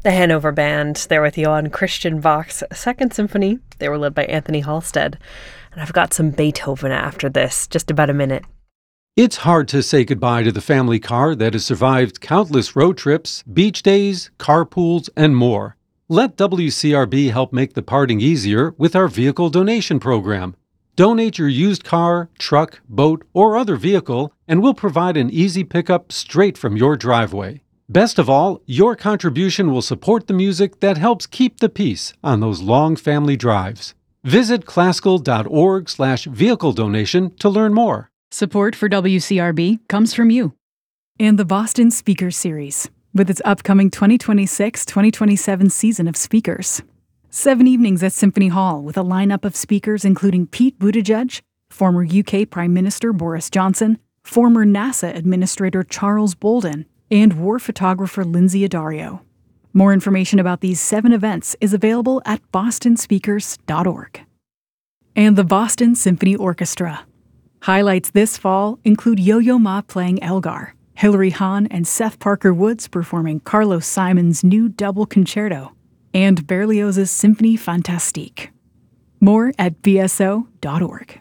The Hanover Band, they're with you on Christian Bach's Second Symphony. They were led by Anthony Halstead. And I've got some Beethoven after this, just about a minute. It's hard to say goodbye to the family car that has survived countless road trips, beach days, carpools, and more. Let WCRB help make the parting easier with our vehicle donation program. Donate your used car, truck, boat, or other vehicle, and we'll provide an easy pickup straight from your driveway. Best of all, your contribution will support the music that helps keep the peace on those long family drives. Visit classical.org/vehicle donation to learn more. Support for WCRB comes from you and the Boston Speakers Series, with its upcoming 2026-2027 season of speakers. 7 evenings at Symphony Hall with a lineup of speakers including Pete Buttigieg, former UK Prime Minister Boris Johnson, former NASA Administrator Charles Bolden, and war photographer Lindsay Addario. More information about these 7 events is available at bostonspeakers.org. And the Boston Symphony Orchestra. Highlights this fall include Yo-Yo Ma playing Elgar, Hilary Hahn and Seth Parker Woods performing Carlos Simon's new double concerto, and Berlioz's Symphonie Fantastique. More at bso.org.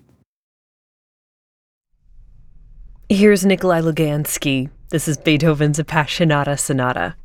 Here's Nikolai Lugansky. This is Beethoven's Appassionata Sonata.